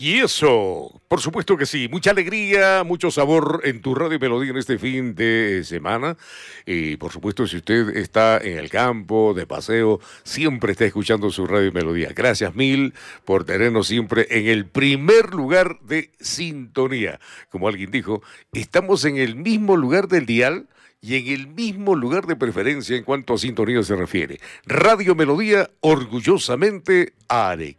Y eso, por supuesto que sí, mucha alegría, mucho sabor en tu Radio Melodía en este fin de semana. Y por supuesto, si usted está en el campo, de paseo, siempre está escuchando su Radio Melodía. Gracias mil por tenernos siempre en el primer lugar de sintonía. Como alguien dijo, estamos en el mismo lugar del dial y en el mismo lugar de preferencia en cuanto a sintonía se refiere. Radio Melodía, orgullosamente Arequipa.